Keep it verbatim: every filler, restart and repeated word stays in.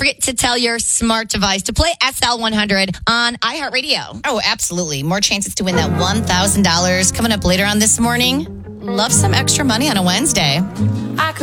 forget to tell your smart device to play S L one hundred on iHeartRadio. Oh, absolutely. More chances to win that one thousand dollars coming up later on this morning. Love some extra money on a Wednesday. I could